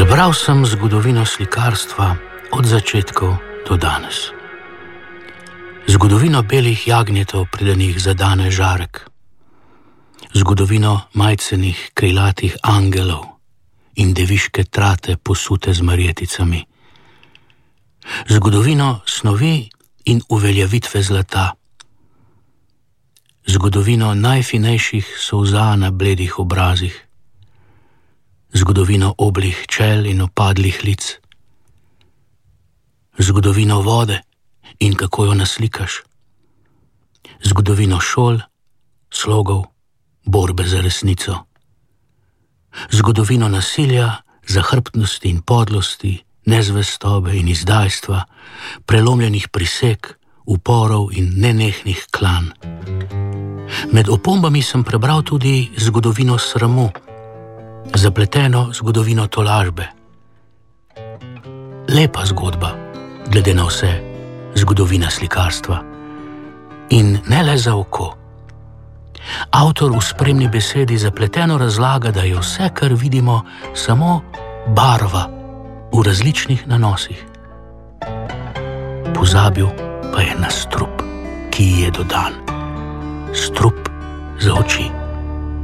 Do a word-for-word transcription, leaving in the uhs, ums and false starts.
Prebral sem zgodovino slikarstva od začetkov do danes. Zgodovino belih jagnjetov, predanih za dane žarek. Zgodovino majcenih krilatih angelov in deviške trate posute z marjeticami. Zgodovino snovi in uveljavitve zlata. Zgodovino najfinejših solza na bledih obrazih. Zgodovino oblih čel in opadlih lic. Zgodovino vode in kako jo naslikaš. Zgodovino šol, slogov, borbe za resnico. Zgodovino nasilja, zahrbtnosti in podlosti, nezvestobe in izdajstva, prelomljenih priseg, uporov in nenehnih klan. Med opombami sem prebral tudi zgodovino sramu, zapleteno zgodovino tolažbe. Lepa zgodba, glede na vse, zgodovina slikarstva. In ne le za oko. Avtor v spremni besedi zapleteno razlaga, da je vse, kar vidimo, samo barva v različnih nanosih. Pozabil pa je na strup, ki ji je dodan. Strup za oči.